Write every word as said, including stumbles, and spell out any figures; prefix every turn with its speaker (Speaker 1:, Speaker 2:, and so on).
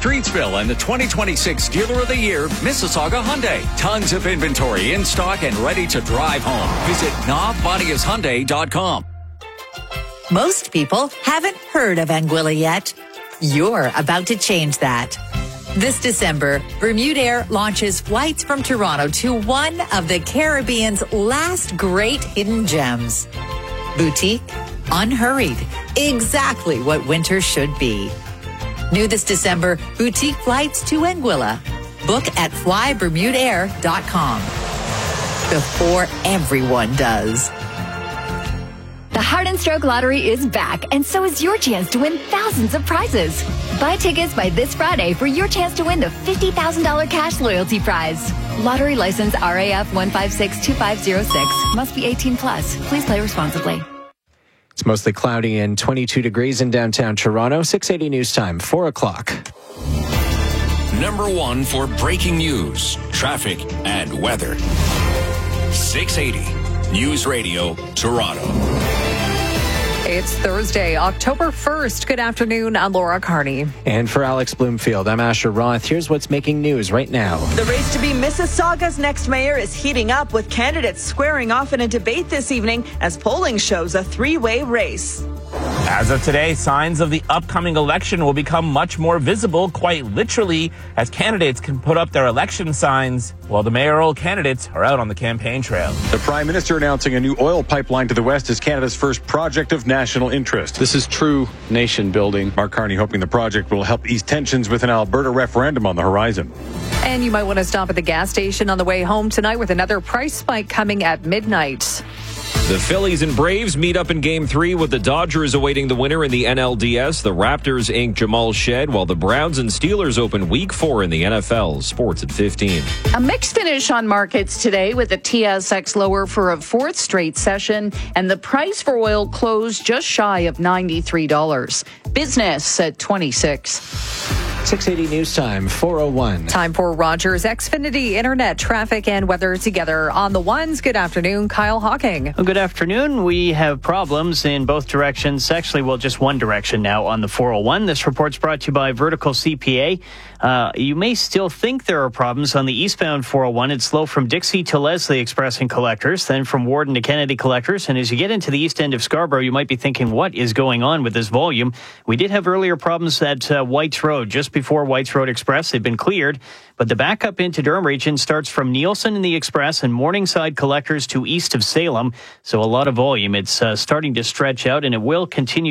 Speaker 1: Streetsville and the twenty twenty-six Dealer of the Year, Mississauga Hyundai. Tons of inventory in stock and ready to drive home. Visit Knob Bonias Hyundai dot com.
Speaker 2: Most people haven't heard of Anguilla yet. You're about to change that. This December, Bermudair launches flights from Toronto to one of the Caribbean's last great hidden gems. Boutique, unhurried, exactly what winter should be. New this December, boutique flights to Anguilla. Book at fly bermudair dot com. Before everyone does.
Speaker 3: The Heart and Stroke Lottery is back, and so is your chance to win thousands of prizes. Buy tickets by this Friday for your chance to win the fifty thousand dollars cash loyalty prize. Lottery license R A F one five six two five zero six. Must be eighteen plus. Please play responsibly.
Speaker 4: It's mostly cloudy and twenty-two degrees in downtown Toronto. six eighty news time, four o'clock.
Speaker 5: Number one for breaking news, traffic, and weather. six eighty News Radio, Toronto.
Speaker 6: It's Thursday, October first. Good afternoon. I'm Laura Carney.
Speaker 4: And for Alex Bloomfield, I'm Asher Roth. Here's what's making news right now.
Speaker 7: The race to be Mississauga's next mayor is heating up, with candidates squaring off in a debate this evening as polling shows a three-way race.
Speaker 8: As of today, signs of the upcoming election will become much more visible, quite literally, as candidates can put up their election signs while the mayoral candidates are out on the campaign trail.
Speaker 9: The Prime Minister announcing a new oil pipeline to the west is Canada's first project of national interest.
Speaker 10: This is true nation building.
Speaker 9: Mark Carney hoping the project will help ease tensions with an Alberta referendum on the horizon.
Speaker 6: And you might want to stop at the gas station on the way home tonight with another price spike coming at midnight.
Speaker 11: The Phillies and Braves meet up in Game three with the Dodgers awaiting the winner in the N L D S. The Raptors ink Jamal Shed, while the Browns and Steelers open Week four in the N F L. Sports at fifteen.
Speaker 12: A mixed finish on markets today, with the T S X lower for a fourth straight session, and the price for oil closed just shy of ninety-three dollars. Business at twenty-six.
Speaker 4: six eighty news time, four oh one.
Speaker 6: Time for Rogers Xfinity Internet traffic and weather together on the ones. Good afternoon, Kyle Hawking.
Speaker 13: Well, good afternoon. We have problems in both directions. Actually, well, just one direction now on the four oh one. This report's brought to you by Vertical C P A. Uh, you may still think there are problems on the eastbound four oh one. It's slow from Dixie to Leslie Express and Collectors, then from Warden to Kennedy Collectors. And as you get into the east end of Scarborough, you might be thinking, what is going on with this volume? We did have earlier problems at uh, Whites Road, just before Whites Road Express. They've been cleared, but the backup into Durham region starts from Nielsen in the Express and Morningside Collectors to east of Salem. So a lot of volume. It's uh, starting to stretch out, and it will continue